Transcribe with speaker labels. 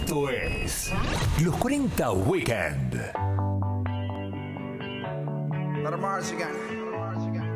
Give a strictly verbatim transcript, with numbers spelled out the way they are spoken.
Speaker 1: Esto es Los cuarenta Weekend.
Speaker 2: Let 'em march again.